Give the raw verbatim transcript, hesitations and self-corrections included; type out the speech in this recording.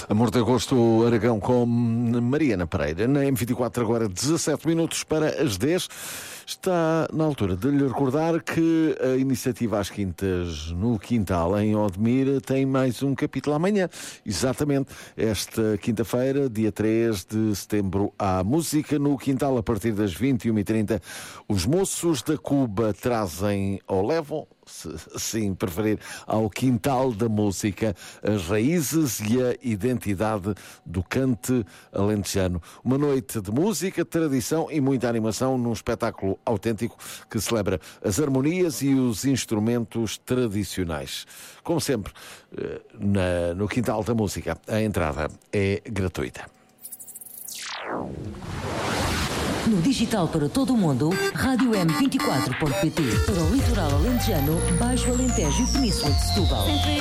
Amor de Agosto, Aragão com Mariana Pereira. Na M vinte e quatro, agora dezassete minutos para as dez. Está na altura de lhe recordar que a iniciativa Às Quintas no Quintal, em Odmira, tem mais um capítulo amanhã. Exatamente, esta quinta-feira, dia três de setembro, há música no Quintal a partir das vinte e uma e trinta. Os moços da Cuba trazem ou levam, se assim preferir, ao Quintal da Música as raízes e a identidade do cante alentejano. Uma noite de música, tradição e muita animação num espetáculo autêntico que celebra as harmonias e os instrumentos tradicionais. Como sempre, na, no Quintal da Música, a entrada é gratuita. No digital para todo o mundo, rádio m vinte e quatro ponto pt. Para o litoral alentejano, Baixo Alentejo e Península de Setúbal.